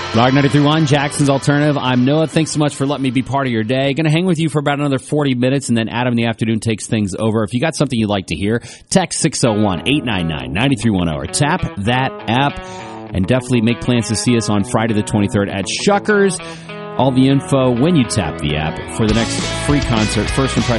Rock 93.1, Jackson's Alternative. I'm Noah. Thanks so much for letting me be part of your day. Going to hang with you for about another 40 minutes, and then Adam in the afternoon takes things over. If you got something you'd like to hear, text 601-899-9310 or tap that app. And definitely make plans to see us on Friday the 23rd at Shuckers. All the info when you tap the app for the next free concert, First Impression.